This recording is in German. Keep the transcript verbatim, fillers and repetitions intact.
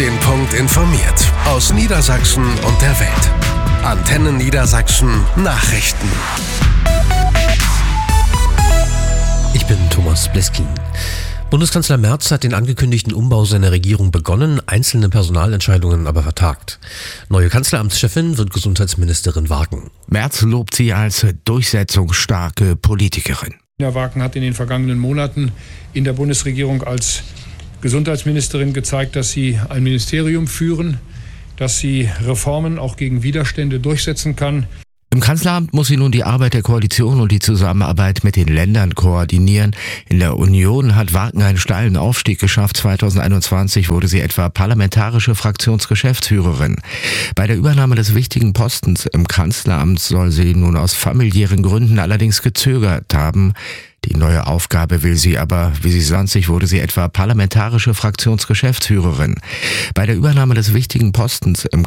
den Punkt informiert. Aus Niedersachsen und der Welt. Antenne Niedersachsen Nachrichten. Ich bin Thomas Bleskin. Bundeskanzler Merz hat den angekündigten Umbau seiner Regierung begonnen, einzelne Personalentscheidungen aber vertagt. Neue Kanzleramtschefin wird Gesundheitsministerin Wagen. Merz lobt sie als durchsetzungsstarke Politikerin. Nina Wagen hat in den vergangenen Monaten in der Bundesregierung als Gesundheitsministerin gezeigt, dass sie ein Ministerium führen, dass sie Reformen auch gegen Widerstände durchsetzen kann. Im Kanzleramt muss sie nun die Arbeit der Koalition und die Zusammenarbeit mit den Ländern koordinieren. In der Union hat Wagen einen steilen Aufstieg geschafft. zweitausendeinundzwanzig wurde sie etwa parlamentarische Fraktionsgeschäftsführerin. Bei der Übernahme des wichtigen Postens im Kanzleramt soll sie nun aus familiären Gründen allerdings gezögert haben. Die neue Aufgabe will sie aber, wie sie zwanzig wurde sie etwa parlamentarische Fraktionsgeschäftsführerin. Bei der Übernahme des wichtigen Postens im